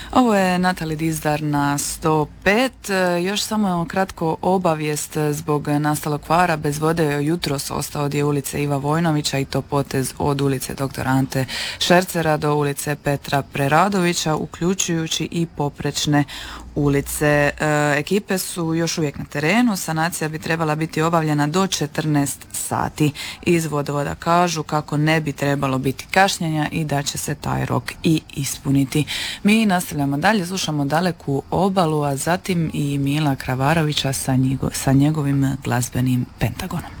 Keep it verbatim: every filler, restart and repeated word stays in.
Ovo je Natali Dizdar na sto pet. Još samo kratko obavijest zbog nastalog kvara bez vode jutros ostao dio ulice Iva Vojnovića i to potez od ulice doktora Ante Šercera do ulice Petra Preradovića, uključujući i poprečne ulice. E, ekipe su još uvijek na terenu, sanacija bi trebala biti obavljena do četrnaest sati. Iz vodovoda kažu kako ne bi trebalo biti kašnjenja i da će se taj rok i ispuniti. Mi nastavljamo dalje, slušamo Daleku obalu, a zatim i Mila Kravarovića sa, njego, sa njegovim glazbenim Pentagonom.